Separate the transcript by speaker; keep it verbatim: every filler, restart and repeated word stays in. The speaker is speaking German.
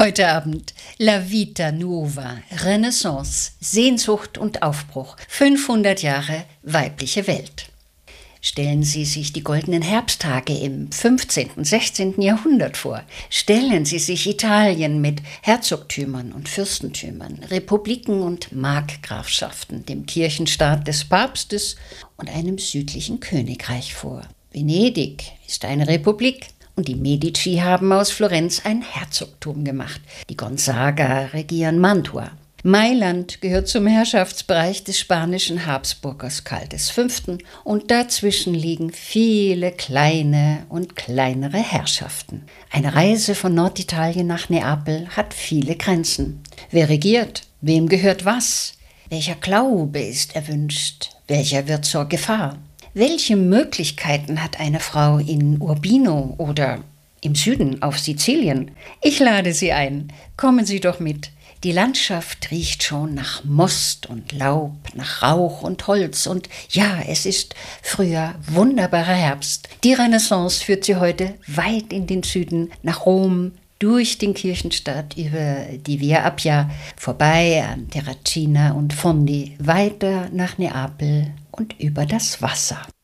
Speaker 1: Heute Abend La Vita Nuova, Renaissance, Sehnsucht und Aufbruch, fünfhundert Jahre weibliche Welt. Stellen Sie sich die goldenen Herbsttage im fünfzehnten, sechzehnten Jahrhundert vor. Stellen Sie sich Italien mit Herzogtümern und Fürstentümern, Republiken und Markgrafschaften, dem Kirchenstaat des Papstes und einem südlichen Königreich vor. Venedig ist eine Republik. Und die Medici haben aus Florenz ein Herzogtum gemacht. Die Gonzaga regieren Mantua. Mailand gehört zum Herrschaftsbereich des spanischen Habsburgers Karl V. Und dazwischen liegen viele kleine und kleinere Herrschaften. Eine Reise von Norditalien nach Neapel hat viele Grenzen. Wer regiert? Wem gehört was? Welcher Glaube ist erwünscht? Welcher wird zur Gefahr? Welche Möglichkeiten hat eine Frau in Urbino oder im Süden auf Sizilien? Ich lade Sie ein. Kommen Sie doch mit. Die Landschaft riecht schon nach Most und Laub, nach Rauch und Holz. Und ja, es ist früher wunderbarer Herbst. Die Renaissance führt Sie heute weit in den Süden, nach Rom, durch den Kirchenstaat, über die Via Appia, vorbei an Terracina und Fondi, weiter nach Neapel und über das Wasser.